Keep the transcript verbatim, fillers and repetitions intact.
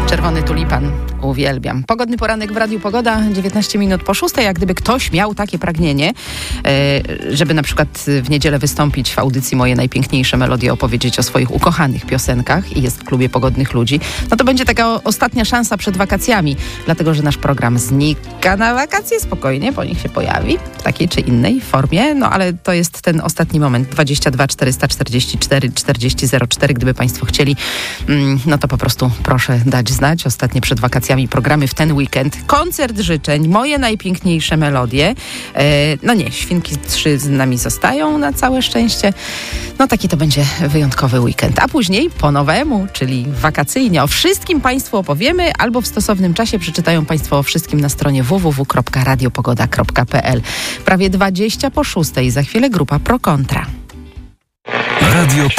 Czerwony tulipan. Uwielbiam. Pogodny poranek w Radiu Pogoda, dziewiętnaście minut po szóstej. Jak gdyby ktoś miał takie pragnienie, żeby na przykład w niedzielę wystąpić w audycji Moje Najpiękniejsze Melodie, opowiedzieć o swoich ukochanych piosenkach i jest w klubie Pogodnych Ludzi, no to będzie taka ostatnia szansa przed wakacjami, dlatego że nasz program znika na wakacje, spokojnie, po nich się pojawi w takiej czy innej formie, no ale to jest ten ostatni moment. dwadzieścia dwa czterysta czterdzieści cztery czterdzieści zero cztery. Gdyby Państwo chcieli, no to po prostu proszę dać znać. Ostatnie przed wakacjami programy w ten weekend. Koncert życzeń, Moje Najpiękniejsze Melodie. E, no nie, Świnki trzy z nami zostają na całe szczęście. No taki to będzie wyjątkowy weekend. A później po nowemu, czyli wakacyjnie, o wszystkim Państwu opowiemy, albo w stosownym czasie przeczytają Państwo o wszystkim na stronie w w w kropka radiopogoda kropka p l. Prawie dwadzieścia po szóstej. Za chwilę grupa Pro Kontra. Radio